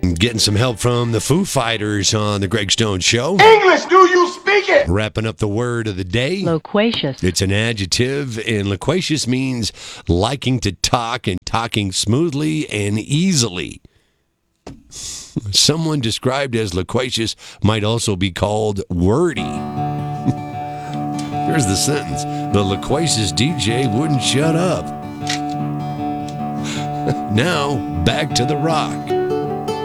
Getting some help from the Foo Fighters on the Greg Stone Show. English, do you speak it? Wrapping up the word of the day. Loquacious. It's an adjective, and loquacious means liking to talk and talking smoothly and easily. Someone described as loquacious might also be called wordy. Here's the sentence. The loquacious DJ wouldn't shut up. Now, back to the rock.